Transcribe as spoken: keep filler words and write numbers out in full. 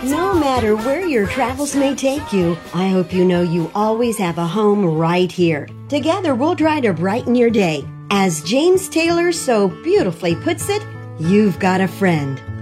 No matter where your travels may take you, I hope you know you always have a home right here. Together, we'll try to brighten your day. As James Taylor so beautifully puts it, you've got a friend.